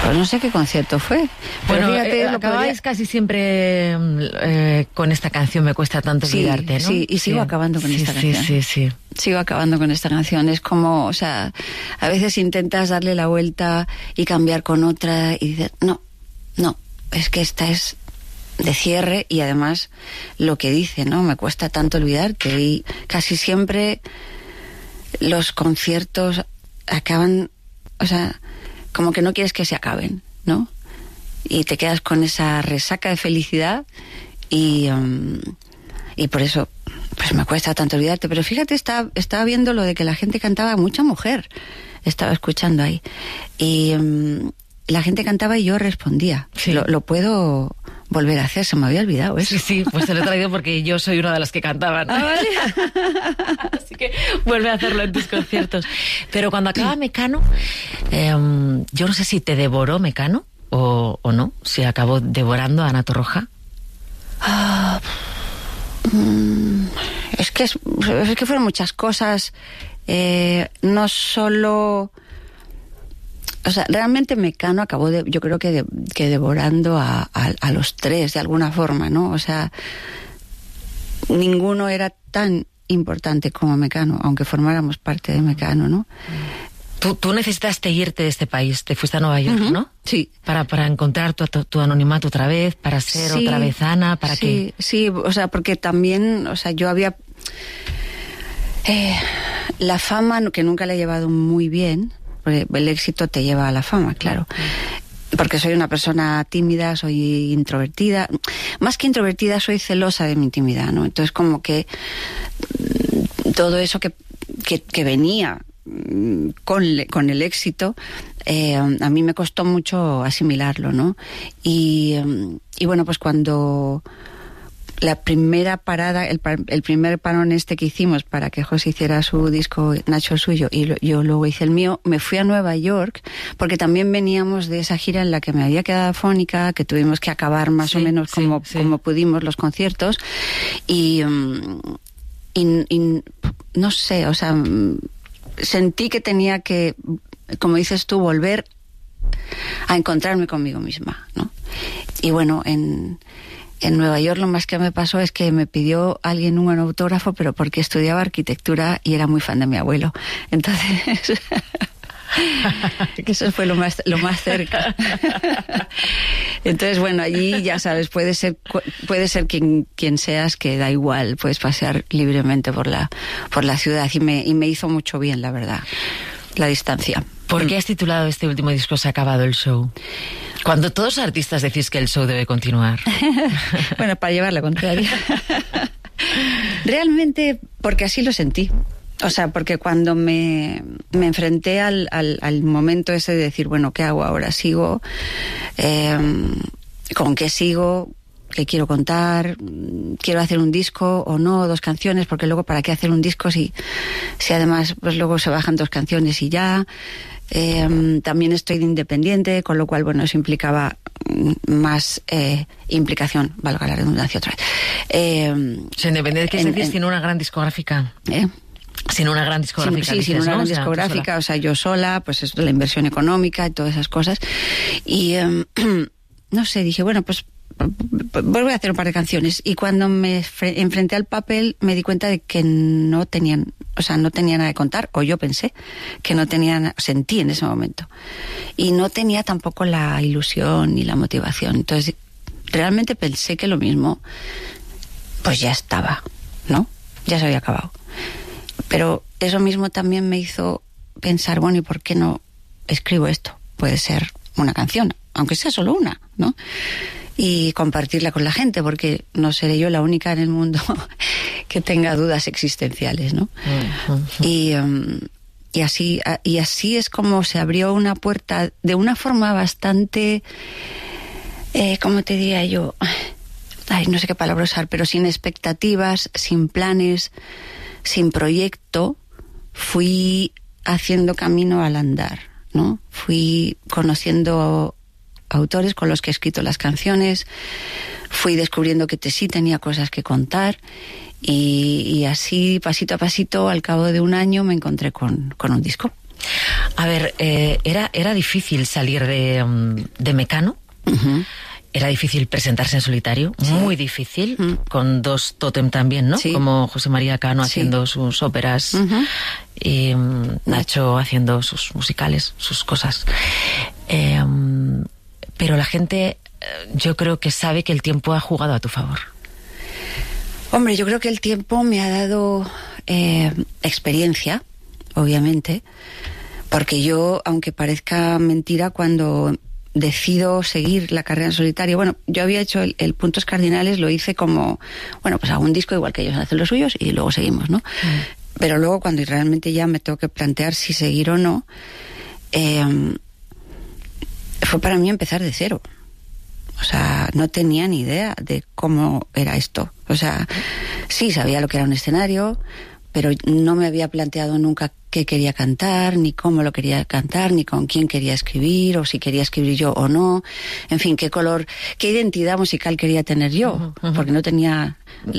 Pues no sé qué concierto fue. Pero bueno, fíjate, acabáis casi siempre con esta canción, Me cuesta tanto olvidarte, ¿no? Sí, y sigo acabando con esta canción. Sí. Sigo acabando con esta canción. Es como, o sea, a veces intentas darle la vuelta y cambiar con otra y dices, no, es que esta es de cierre y además lo que dice, ¿no? Me cuesta tanto olvidarte y casi siempre los conciertos acaban, o sea, como que no quieres que se acaben, ¿no? Y te quedas con esa resaca de felicidad y por eso pues me cuesta tanto olvidarte. Pero fíjate, estaba viendo lo de que la gente cantaba, mucha mujer estaba escuchando ahí, y la gente cantaba y yo respondía. Sí. Lo puedo volver a hacer, se me había olvidado eso. Sí, pues te lo he traído porque yo soy una de las que cantaban. Ah, ¿vale? Así que vuelve a hacerlo en tus conciertos. Pero cuando acaba Mecano, yo no sé si te devoró Mecano o no, si acabó devorando a Ana Torroja. Es que fueron muchas cosas, no solo... O sea, realmente Mecano acabó, yo creo que devorando a los tres de alguna forma, ¿no? O sea, ninguno era tan importante como Mecano, aunque formáramos parte de Mecano, ¿no? Tú necesitaste irte de este país, te fuiste a Nueva York, ¿no? Sí. Para encontrar tu anonimato otra vez, para ser otra vez Ana, ¿para qué? Sí, o sea, porque también, o sea, yo había... la fama, que nunca la he llevado muy bien... Porque el éxito te lleva a la fama, claro. Porque soy una persona tímida, soy introvertida. Más que introvertida, soy celosa de mi intimidad, ¿no? Entonces, como que todo eso que venía con el éxito, a mí me costó mucho asimilarlo, ¿no? Y bueno, pues cuando... La primera parada, el primer parón que hicimos para que José hiciera su disco, Nacho el suyo, y yo luego hice el mío, me fui a Nueva York, porque también veníamos de esa gira en la que me había quedado afónica, que tuvimos que acabar más o menos como pudimos los conciertos, y no sé, o sea, sentí que tenía que, como dices tú, volver a encontrarme conmigo misma, ¿no? Y bueno, en Nueva York lo más que me pasó es que me pidió alguien un autógrafo, pero porque estudiaba arquitectura y era muy fan de mi abuelo. Entonces, eso fue lo más cerca. Entonces, bueno, allí ya sabes, puede ser quien seas, que da igual, puedes pasear libremente por la ciudad y me hizo mucho bien, la verdad, la distancia. ¿Por qué has titulado este último disco Se ha acabado el show? Cuando todos los artistas decís que el show debe continuar. Bueno, para llevar la contraria. Realmente porque así lo sentí. O sea, porque cuando me enfrenté al momento ese de decir, bueno, ¿qué hago ahora? ¿Sigo? ¿Con qué sigo? ¿Qué quiero contar? ¿Quiero hacer un disco o no? 2 canciones, porque luego ¿para qué hacer un disco si además pues luego se bajan 2 canciones y ya? También estoy de independiente, con lo cual, bueno, eso implicaba más implicación, valga la redundancia otra vez. Independiente, ¿qué es decir? Sin una gran discográfica. Sin una gran discográfica. Sí, sin una gran discográfica, o sea, yo sola, pues es la inversión económica y todas esas cosas. Y no sé, dije, bueno, pues voy a hacer un par de canciones. Y cuando me enfrenté al papel me di cuenta de que no tenía nada de contar, o yo pensé que no tenía, sentí en ese momento, y no tenía tampoco la ilusión ni la motivación. Entonces realmente pensé que lo mismo pues ya estaba, ¿no? Ya se había acabado. Pero eso mismo también me hizo pensar, bueno, ¿y por qué no escribo esto? Puede ser una canción, aunque sea solo una, ¿no? Y compartirla con la gente, porque no seré yo la única en el mundo que tenga dudas existenciales, ¿no? Y así es como se abrió una puerta de una forma bastante, ¿cómo te diría yo? Ay, no sé qué palabra usar, pero sin expectativas, sin planes, sin proyecto. Fui haciendo camino al andar, ¿no? Fui conociendo autores con los que he escrito las canciones, fui descubriendo que sí tenía cosas que contar, y así, pasito a pasito, al cabo de un año me encontré con un disco. A ver, era difícil salir de Mecano. Uh-huh. Era difícil presentarse en solitario, sí. Muy difícil, con dos tótem también, ¿no? Sí. Como José María Cano haciendo sus óperas y Nacho haciendo sus musicales, sus cosas. Pero la gente, yo creo que sabe que el tiempo ha jugado a tu favor. Hombre, yo creo que el tiempo me ha dado experiencia, obviamente, porque yo, aunque parezca mentira, cuando decido seguir la carrera en solitario, bueno, yo había hecho el Puntos Cardinales, lo hice como, bueno, pues hago un disco igual que ellos hacen los suyos y luego seguimos, ¿no? Pero luego cuando realmente ya me tengo que plantear si seguir o no, fue para mí empezar de cero. O sea, no tenía ni idea de cómo era esto. O sea, sí sabía lo que era un escenario, pero no me había planteado nunca qué quería cantar, ni cómo lo quería cantar, ni con quién quería escribir, o si quería escribir yo o no. En fin, qué color, qué identidad musical quería tener yo, porque no tenía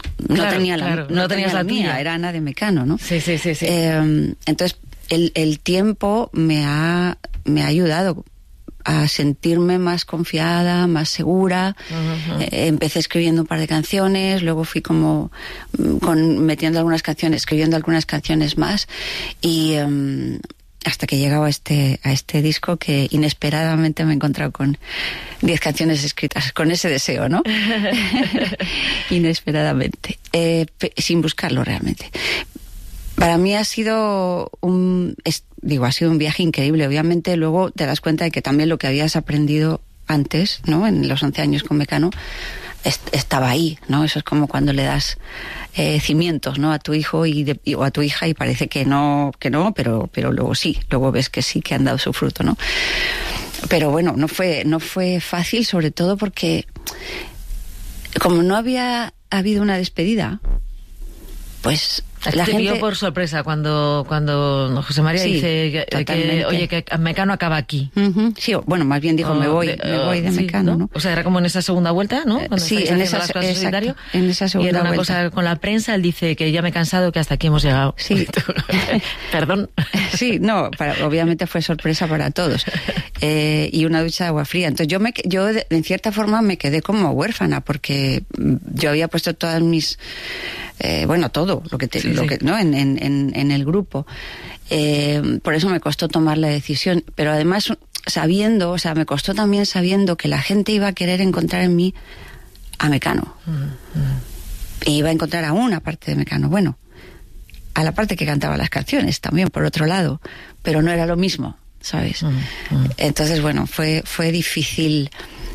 la mía, era Ana de Mecano, ¿no? Sí. Entonces, el tiempo me ha ayudado a sentirme más confiada, más segura. Empecé escribiendo un par de canciones, luego fui como metiendo algunas canciones, escribiendo algunas canciones más, y hasta que llegaba a este disco, que inesperadamente me he encontrado con 10 canciones escritas con ese deseo, ¿no? Inesperadamente, sin buscarlo realmente. Para mí ha sido un viaje increíble. Obviamente luego te das cuenta de que también lo que habías aprendido antes, ¿no? En los 11 años con Mecano, estaba ahí, ¿no? Eso es como cuando le das cimientos, ¿no? A tu hijo o a tu hija y parece que no, pero luego sí, luego ves que sí, que han dado su fruto, ¿no? Pero bueno, no fue fácil, sobre todo porque como no había habido una despedida, pues la gente vio por sorpresa cuando José María dice que Mecano acaba aquí. Sí, bueno, más bien dijo me voy de Mecano, ¿no? O sea, era como en esa segunda vuelta, ¿no? Cuando sí, en esa segunda vuelta. Y era una cosa con la prensa, él dice que ya me he cansado, que hasta aquí hemos llegado. Sí. Perdón. Sí, no, obviamente fue sorpresa para todos. Y una ducha de agua fría. Entonces yo en cierta forma me quedé como huérfana, porque yo había puesto todas mis todo lo que ¿no? en el grupo. Por eso me costó tomar la decisión, pero además me costó también sabiendo que la gente iba a querer encontrar en mí a Mecano. Y iba a encontrar a una parte de Mecano, bueno, a la parte que cantaba las canciones también, por otro lado, pero no era lo mismo, ¿sabes? Entonces, bueno, fue difícil.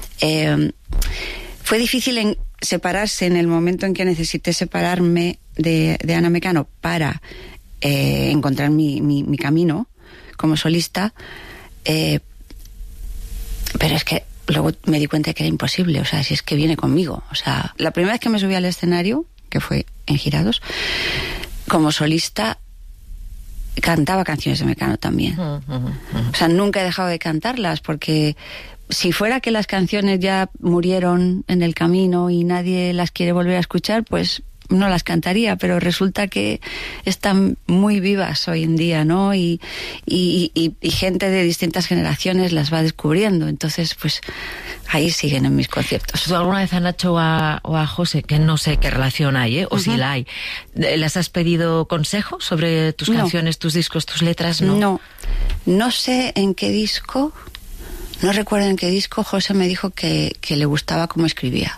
Fue difícil en separarse en el momento en que necesité separarme de Ana Mecano para encontrar mi camino como solista, pero es que luego me di cuenta de que era imposible. O sea, si es que viene conmigo. O sea, la primera vez que me subí al escenario, que fue en Girados, como solista cantaba canciones de Mecano también. O sea, nunca he dejado de cantarlas, porque si fuera que las canciones ya murieron en el camino y nadie las quiere volver a escuchar, pues no las cantaría, pero resulta que están muy vivas hoy en día, ¿no? Y gente de distintas generaciones las va descubriendo. Entonces, pues ahí siguen en mis conciertos. ¿Tú alguna vez a Nacho o a José, que no sé qué relación hay, o si la hay, les has pedido consejo sobre tus canciones, tus discos, tus letras? No sé en qué disco, no recuerdo en qué disco José me dijo que le gustaba cómo escribía.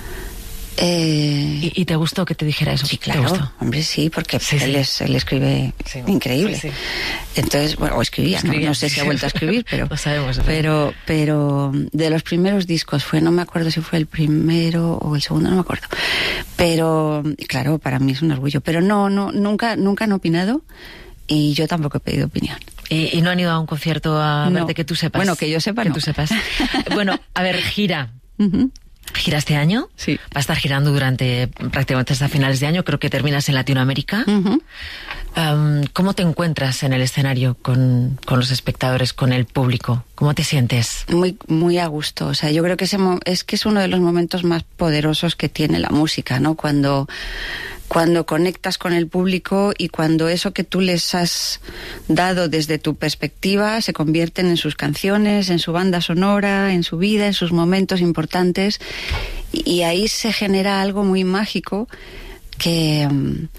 ¿Y te gustó que te dijera eso? Sí, claro, hombre, sí, porque él escribe increíble. Sí. Entonces, bueno, o escribía. No sé si ha vuelto a escribir, pero lo sabemos. Pero de los primeros discos no me acuerdo si fue el primero o el segundo, no me acuerdo. Pero, claro, para mí es un orgullo. Pero nunca han opinado, y yo tampoco he pedido opinión. ¿Y no han ido a un concierto a verte, que tú sepas? Bueno, que yo sepa, que tú sepas. Bueno, a ver, gira. ¿Gira este año? Sí. Va a estar girando durante prácticamente hasta finales de año. Creo que terminas en Latinoamérica. ¿Cómo te encuentras en el escenario con los espectadores, con el público? ¿Cómo te sientes? Muy, muy a gusto. O sea, yo creo que es uno de los momentos más poderosos que tiene la música, ¿no? Cuando cuando conectas con el público y cuando eso que tú les has dado desde tu perspectiva se convierten en sus canciones, en su banda sonora, en su vida, en sus momentos importantes, y ahí se genera algo muy mágico que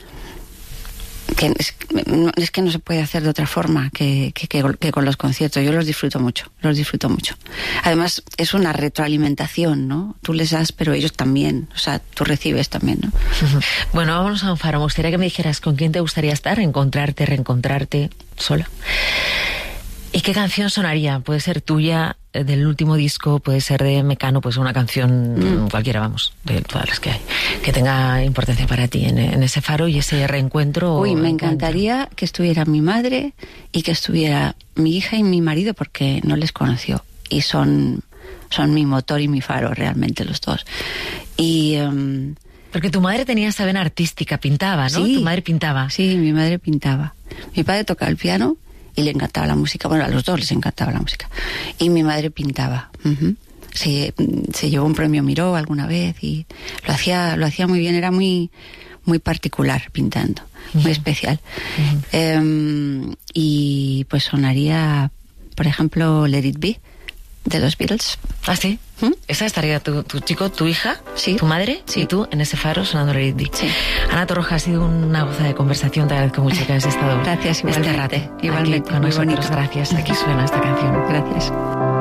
es que no se puede hacer de otra forma que con los conciertos. Yo los disfruto mucho. Además, es una retroalimentación, ¿no? Tú les das, pero ellos también. O sea, tú recibes también, ¿no? Bueno, vámonos a un faro. Me gustaría que me dijeras con quién te gustaría estar, encontrarte, reencontrarte, sola. ¿Y qué canción sonaría? Puede ser tuya, del último disco, puede ser de Mecano, pues una canción cualquiera, vamos, de todas las que hay, que tenga importancia para ti en ese faro y ese reencuentro. Uy, me encantaría que estuviera mi madre y que estuviera mi hija y mi marido, porque no les conoció y son mi motor y mi faro, realmente, los dos. Y porque tu madre tenía esa vena artística, pintaba, ¿no? Sí, tu madre pintaba. Sí, mi madre pintaba. Mi padre tocaba el piano y le encantaba la música. Bueno, a los dos les encantaba la música. Y mi madre pintaba. Se llevó un premio Miró alguna vez y lo hacía muy bien. Era muy, muy particular pintando, muy especial. Y pues sonaría, por ejemplo, Let It Be, de los Beatles. ¿Ah, sí? Esa estaría tu chico, tu hija, sí, tu madre, sí, y tú en ese faro sonando Let It Be. Sí. Ana Torroja, ha sido una goza de conversación. Te agradezco mucho que hayas estado Gracias, igualmente, este rato igualmente, aquí con muy nosotros. bonito. Gracias. Aquí suena esta canción. Gracias.